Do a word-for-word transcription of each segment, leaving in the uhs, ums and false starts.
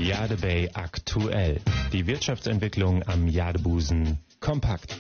Jadebay aktuell. Die Wirtschaftsentwicklung am Jadebusen kompakt.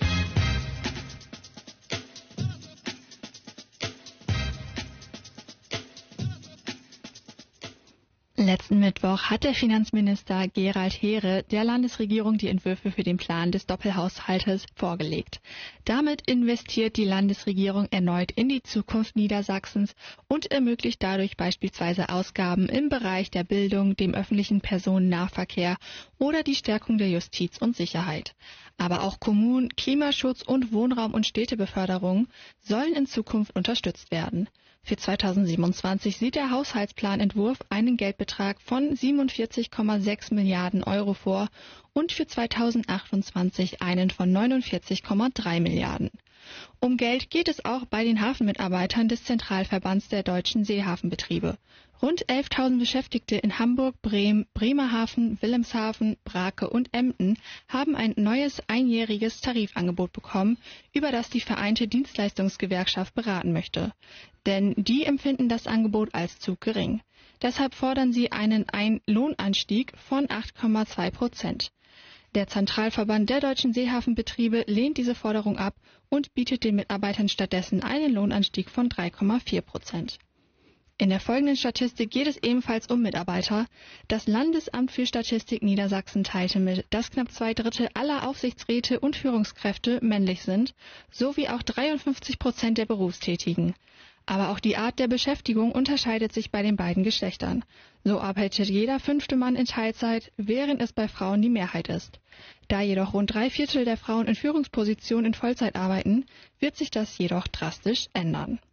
Letzten Mittwoch hat der Finanzminister Gerald Heere der Landesregierung die Entwürfe für den Plan des Doppelhaushaltes vorgelegt. Damit investiert die Landesregierung erneut in die Zukunft Niedersachsens und ermöglicht dadurch beispielsweise Ausgaben im Bereich der Bildung, dem öffentlichen Personennahverkehr oder die Stärkung der Justiz und Sicherheit. Aber auch Kommunen, Klimaschutz und Wohnraum- und Städtebeförderung sollen in Zukunft unterstützt werden. Für zweitausendsiebenundzwanzig sieht der Haushaltsplanentwurf einen Geldbetrag von siebenundvierzig Komma sechs Milliarden Euro vor und für zweitausendachtundzwanzig einen von neunundvierzig Komma drei Milliarden. Um Geld geht es auch bei den Hafenmitarbeitern des Zentralverbands der deutschen Seehafenbetriebe. Rund elftausend Beschäftigte in Hamburg, Bremen, Bremerhaven, Wilhelmshaven, Brake und Emden haben ein neues einjähriges Tarifangebot bekommen, über das die Vereinte Dienstleistungsgewerkschaft beraten möchte. Denn die empfinden das Angebot als zu gering. Deshalb fordern sie einen Ein- Lohnanstieg von acht Komma zwei Prozent. Der Zentralverband der deutschen Seehafenbetriebe lehnt diese Forderung ab und bietet den Mitarbeitern stattdessen einen Lohnanstieg von drei Komma vier Prozent. In der folgenden Statistik geht es ebenfalls um Mitarbeiter. Das Landesamt für Statistik Niedersachsen teilte mit, dass knapp zwei Drittel aller Aufsichtsräte und Führungskräfte männlich sind, sowie auch dreiundfünfzig Prozent der Berufstätigen. Aber auch die Art der Beschäftigung unterscheidet sich bei den beiden Geschlechtern. So arbeitet jeder fünfte Mann in Teilzeit, während es bei Frauen die Mehrheit ist. Da jedoch rund drei Viertel der Frauen in Führungspositionen in Vollzeit arbeiten, wird sich das jedoch drastisch ändern.